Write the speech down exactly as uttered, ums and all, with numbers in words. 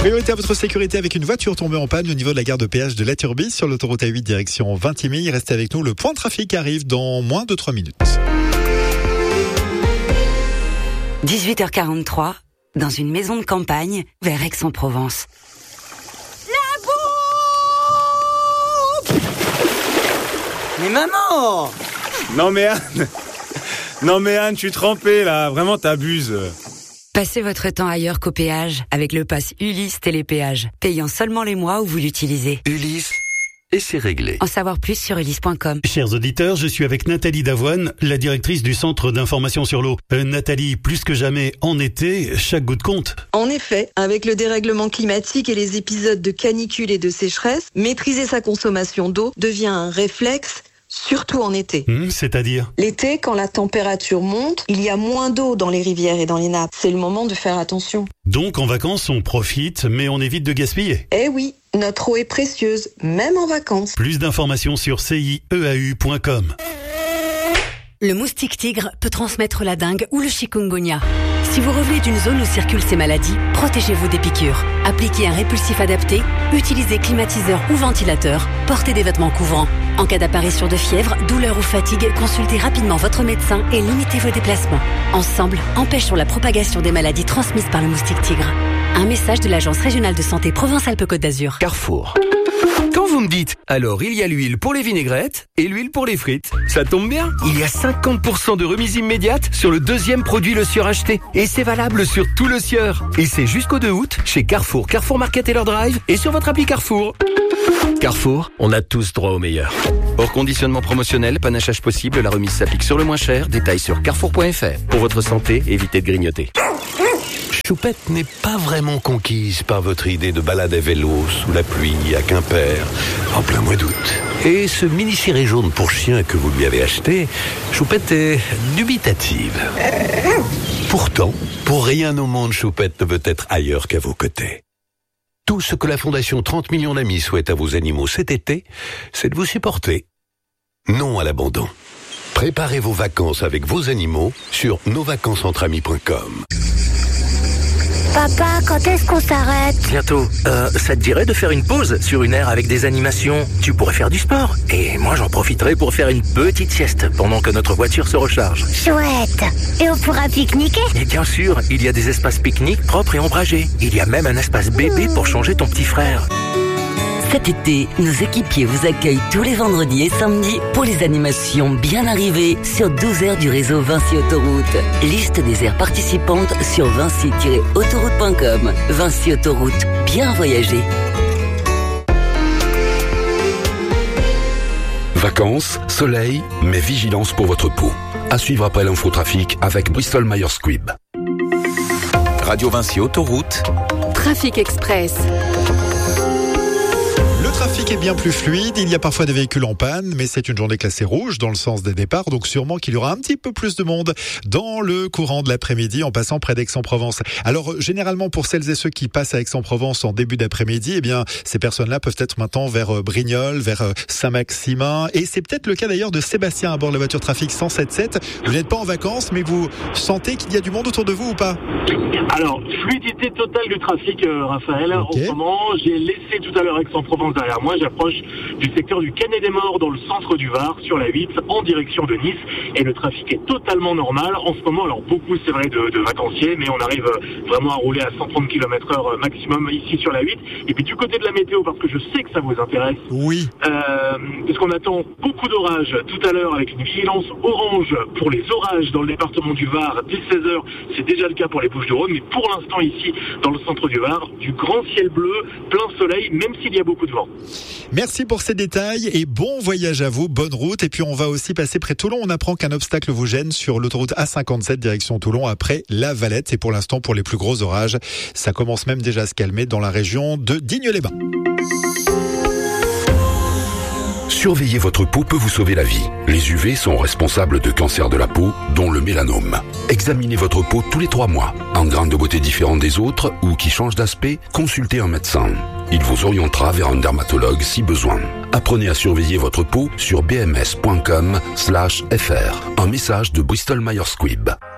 Priorité à votre sécurité avec une voiture tombée en panne au niveau de la gare de péage de La Turbie sur l'autoroute A huit direction Vintimille. Restez avec nous, le point de trafic arrive dans moins de trois minutes. dix-huit heures quarante-trois, dans une maison de campagne vers Aix-en-Provence. La bouffe! Mais maman! Non mais Anne, non mais Anne, je suis trempé là, vraiment t'abuses. Passez votre temps ailleurs qu'au péage avec le pass Ulysse Télépéage, payant seulement les mois où vous l'utilisez. Ulysse, et c'est réglé. En savoir plus sur ulysse point com. Chers auditeurs, je suis avec Nathalie Davoine, la directrice du Centre d'information sur l'eau. Euh, Nathalie, plus que jamais en été, chaque goutte compte. En effet, avec le dérèglement climatique et les épisodes de canicule et de sécheresse, maîtriser sa consommation d'eau devient un réflexe, surtout en été. Mmh, c'est-à-dire ? L'été, quand la température monte, il y a moins d'eau dans les rivières et dans les nappes. C'est le moment de faire attention. Donc en vacances, on profite, mais on évite de gaspiller. Eh oui, notre eau est précieuse, même en vacances. Plus d'informations sur C I E A U point com. Le moustique tigre peut transmettre la dengue ou le chikungunya. Si vous revenez d'une zone où circulent ces maladies, protégez-vous des piqûres. Appliquez un répulsif adapté, utilisez climatiseur ou ventilateur, portez des vêtements couvrants. En cas d'apparition de fièvre, douleur ou fatigue, consultez rapidement votre médecin et limitez vos déplacements. Ensemble, empêchons la propagation des maladies transmises par le moustique tigre. Un message de l'Agence régionale de santé Provence-Alpes-Côte d'Azur. Carrefour. Quand vous me dites, alors il y a l'huile pour les vinaigrettes et l'huile pour les frites. Ça tombe bien, il y a cinquante pour cent de remise immédiate sur le deuxième produit Le Sieur acheté. Et c'est valable sur tout Le Sieur. Et c'est jusqu'au deux août chez Carrefour, Carrefour Market et leur drive et sur votre appli Carrefour. Carrefour, on a tous droit au meilleur. Hors conditionnement promotionnel, panachage possible, la remise s'applique sur le moins cher. Détails sur carrefour point f r. Pour votre santé, évitez de grignoter. Choupette n'est pas vraiment conquise par votre idée de balade à vélo sous la pluie à Quimper en plein mois d'août. Et ce mini-ciré jaune pour chien que vous lui avez acheté, Choupette est dubitative. Pourtant, pour rien au monde, Choupette ne veut être ailleurs qu'à vos côtés. Tout ce que la Fondation trente millions d'amis souhaite à vos animaux cet été, c'est de vous supporter. Non à l'abandon. Préparez vos vacances avec vos animaux sur nos vacances entre amis point com. Papa, quand est-ce qu'on s'arrête ? Bientôt. Euh, ça te dirait de faire une pause sur une aire avec des animations ? Tu pourrais faire du sport. Et moi, j'en profiterai pour faire une petite sieste pendant que notre voiture se recharge. Chouette. Et on pourra pique-niquer ? Et bien sûr, il y a des espaces pique-nique propres et ombragés. Il y a même un espace bébé pour changer ton petit frère. Cet été, nos équipiers vous accueillent tous les vendredis et samedis pour les animations bien arrivées sur douze aires du réseau Vinci Autoroute. Liste des aires participantes sur vinci tiret autoroute point com. Vinci Autoroute, bien voyager. Vacances, soleil, mais vigilance pour votre peau. À suivre après l'infotrafic avec Bristol Myers Squibb. Radio Vinci Autoroute. Trafic Express. Le trafic est bien plus fluide, il y a parfois des véhicules en panne, mais c'est une journée classée rouge dans le sens des départs, donc sûrement qu'il y aura un petit peu plus de monde dans le courant de l'après-midi en passant près d'Aix-en-Provence. Alors généralement pour celles et ceux qui passent à Aix-en-Provence en début d'après-midi, eh bien ces personnes-là peuvent être maintenant vers Brignoles, vers Saint-Maximin, et c'est peut-être le cas d'ailleurs de Sébastien à bord de la voiture trafic cent sept sept. Vous n'êtes pas en vacances, mais vous sentez qu'il y a du monde autour de vous ou pas ? Alors, fluidité totale du trafic, euh, Raphaël. Okay. En ce moment, j'ai laissé tout à l'heure Aix-en-Provence derrière moi. J'approche du secteur du Canet des Morts dans le centre du Var, sur la huit, en direction de Nice. Et le trafic est totalement normal. En ce moment, alors beaucoup, c'est vrai, de, de vacanciers, mais on arrive vraiment à rouler à cent trente kilomètres heure maximum ici sur la huit. Et puis du côté de la météo, parce que je sais que ça vous intéresse. Oui. Euh, parce qu'on attend beaucoup d'orages tout à l'heure avec une vigilance orange pour les orages dans le département du Var dès seize heures. C'est déjà le cas pour les Bouches-du-Rhône. Mais pour l'instant ici, dans le centre du Var, du grand ciel bleu, plein soleil, même s'il y a beaucoup de vent. Merci pour ces détails et bon voyage à vous, bonne route. Et puis on va aussi passer près de Toulon. On apprend qu'un obstacle vous gêne sur l'autoroute A cinquante-sept direction Toulon après la Valette. C'est pour l'instant pour les plus gros orages. Ça commence même déjà à se calmer dans la région de Digne-les-Bains. Surveiller votre peau peut vous sauver la vie. Les U V sont responsables de cancers de la peau, dont le mélanome. Examinez votre peau tous les trois mois. En grains de beauté différents des autres ou qui changent d'aspect, consultez un médecin. Il vous orientera vers un dermatologue si besoin. Apprenez à surveiller votre peau sur bms point com slash f r. Un message de Bristol Myers Squibb.